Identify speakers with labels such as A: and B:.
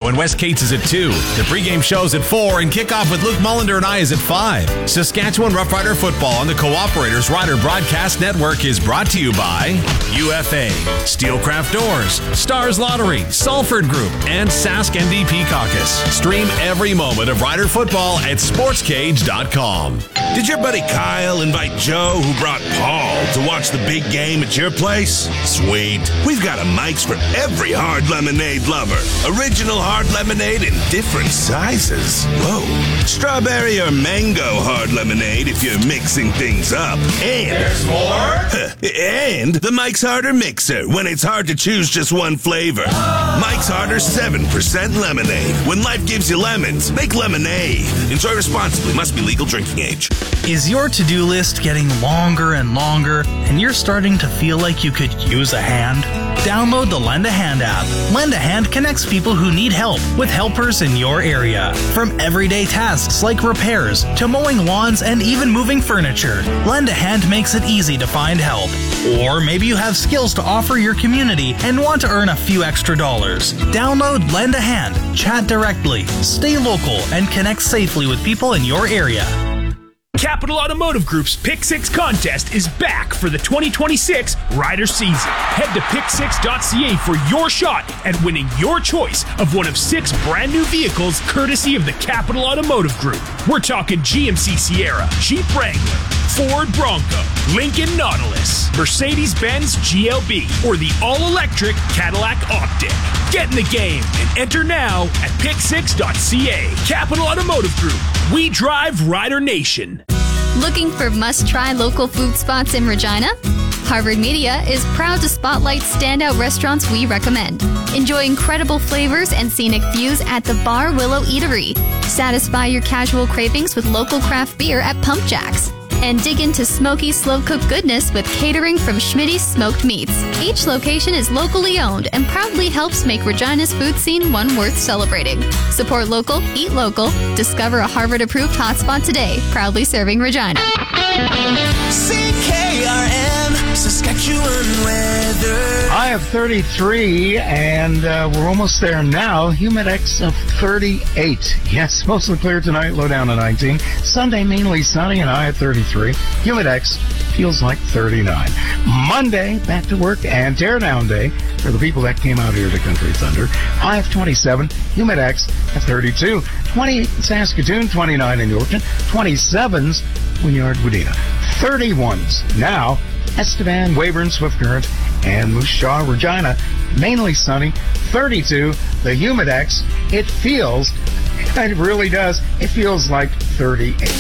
A: when West Cates is at 2. The pregame show's at 4, and kickoff with Luke Mullender and I is at 5. Saskatchewan Rough Rider football on the Cooperators Rider Broadcast Network is brought to you by UFA, Steelcraft Doors, Stars Lottery, Salford Group, and Sask NDP Caucus. Stream every moment of Rider football at sportscage.com.
B: Did your buddy Kyle invite Joe, who brought Paul, to watch the big game at your place? Sweet. We've got a Mike's for every hard lemonade lover. Original hard lemonade in different sizes. Whoa. Strawberry or mango hard lemonade if you're mixing things up. And
C: there's more?
B: And the Mike's Harder Mixer when it's hard to choose just one flavor. Mike's Harder 7% lemonade. When life gives you lemons, make lemonade. Enjoy responsibly. Must be legal drinking age.
D: Is your to-do list getting longer and longer, and you're starting to feel like you could use a hand? Download the Lend a Hand app. Lend a Hand connects people who need help with helpers in your area. From everyday tasks like repairs to mowing lawns and even moving furniture, Lend a Hand makes it easy to find help. Or maybe you have skills to offer your community and want to earn a few extra dollars. Download Lend a Hand, chat directly, stay local, and connect safely with people in your area.
E: Capital Automotive Group's Pick 6 contest is back for the 2026 Rider season. Head to pick6.ca for your shot at winning your choice of one of 6 brand new vehicles courtesy of the Capital Automotive Group. We're talking GMC Sierra, Jeep Wrangler, Ford Bronco, Lincoln Nautilus, Mercedes-Benz GLB, or the all-electric Cadillac Optic. Get in the game and enter now at pick6.ca. Capital Automotive Group. We drive Rider Nation.
F: Looking for must-try local food spots in Regina? Harvard Media is proud to spotlight standout restaurants we recommend. Enjoy incredible flavors and scenic views at the Bar Willow Eatery. Satisfy your casual cravings with local craft beer at Pump Jacks. And dig into smoky, slow-cooked goodness with catering from Schmitty's Smoked Meats. Each location is locally owned and proudly helps make Regina's food scene one worth celebrating. Support local, eat local. Discover a Harvard-approved hotspot today. Proudly serving Regina.
G: CKRM, Saskatchewan weather.
H: High of 33, and we're almost there now. Humidex of 38. Yes, mostly clear tonight, low down to 19. Sunday, mainly sunny and high at 33. Humidex feels like 39. Monday, back to work and teardown day for the people that came out here to Country Thunder. High of 27. Humidex at 32. 28 in Saskatoon, 29 in Yorkton. 27s, Wynyard, Wadena. 31s now, Estevan, Weyburn, Swift Current, and Moose Jaw, Regina. Mainly sunny. 32, the Humidex. It really does. It feels like 38.